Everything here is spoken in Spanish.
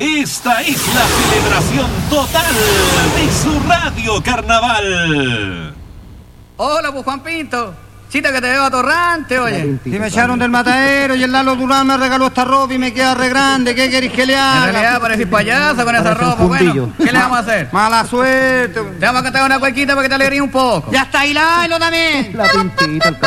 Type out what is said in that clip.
Esta es la celebración total de su Radio Carnaval. Hola, pues Juan Pinto. Chita, que te veo atorrante, oye. Si me echaron del matadero y el Lalo Durán me regaló esta ropa y me queda re grande, ¿qué queréis que le haga? En realidad parecís payaso con esa ropa, bueno. ¿Qué le vamos a hacer? Mala suerte. Te vamos a cantar una cuequita para que te alegríes un poco. Ya está, y la bailo también. La pintita,